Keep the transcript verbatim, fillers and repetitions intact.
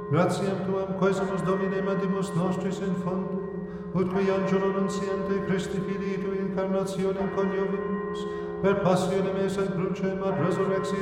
gratiam tuam quesumus Domine mandimus nostris in fondo, ut qui angelo nunciante Christi Filii tui incarnationem coniovimus, per passionem eis et crucem ad resurrectione